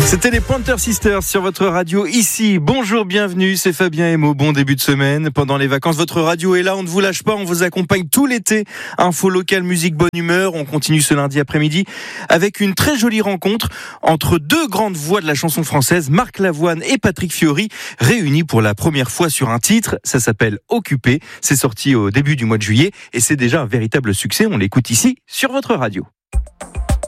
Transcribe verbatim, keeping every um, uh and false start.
C'était les Pointer Sisters sur votre radio ici. Bonjour, bienvenue, c'est Fabien Emo. Bon début de semaine. Pendant les vacances, votre radio est là, on ne vous lâche pas, on vous accompagne tout l'été. Info locale, musique, bonne humeur. On continue ce lundi après-midi avec une très jolie rencontre entre deux grandes voix de la chanson française, Marc Lavoine et Patrick Fiori, réunis pour la première fois sur un titre. Ça s'appelle Occupé. C'est sorti au début du mois de juillet et c'est déjà un véritable succès. On l'écoute ici sur votre radio.